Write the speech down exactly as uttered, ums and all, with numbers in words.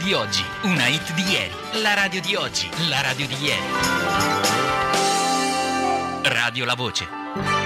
di oggi, una hit di ieri. La radio di oggi, la radio di ieri. Radio La Voce.